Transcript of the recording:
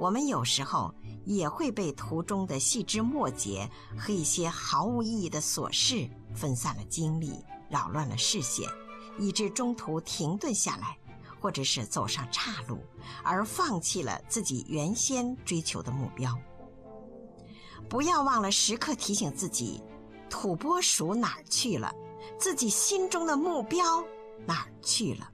我们有时候也会被途中的细枝末节和一些毫无意义的琐事分散了精力，扰乱了视线，以致中途停顿下来，或者是走上岔路，而放弃了自己原先追求的目标。不要忘了时刻提醒自己，土拨鼠哪儿去了，自己心中的目标哪儿去了。